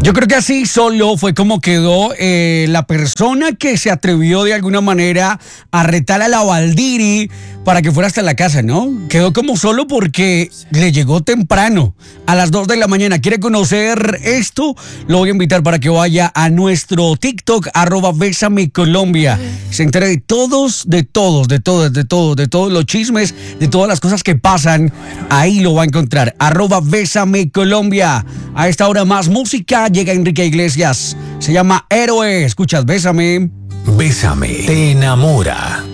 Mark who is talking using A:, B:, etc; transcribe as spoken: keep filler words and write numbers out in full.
A: Yo creo que así solo fue como quedó eh, la persona que se atrevió de alguna manera a retar a la Valdiri para que fuera hasta la casa, ¿no? Quedó como solo porque le llegó temprano, a las dos de la mañana. ¿Quiere conocer esto? Lo voy a invitar para que vaya a nuestro TikTok, arroba Bésame Colombia. Se entere de todos, de todos, de todos, de todos, de todos los chismes, de todas las cosas que pasan. Ahí lo va a encontrar, arroba Bésame Colombia. A esta hora más música, llega Enrique Iglesias. Se llama Héroe. Escuchas, Bésame.
B: Bésame te enamora.